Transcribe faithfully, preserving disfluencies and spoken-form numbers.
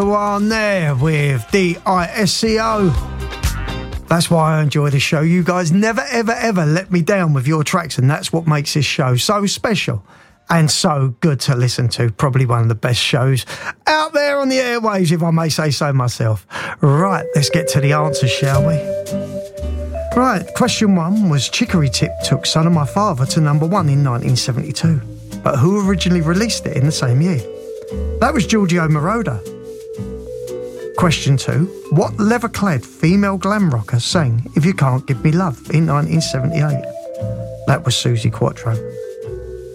On there with D I S C O. That's why I enjoy this show. You guys never, ever, ever let me down with your tracks, and that's what makes this show so special and so good to listen to. Probably one of the best shows out there on the airwaves, if I may say so myself. Right, let's get to the answers, shall we? Right, question one was Chicory Tip took Son of My Father to number one in nineteen seventy-two. But who originally released it in the same year? That was Giorgio Moroder. Question two, what leather-clad female glam rocker sang If You Can't Give Me Love in nineteen seventy-eight? That was Suzi Quatro.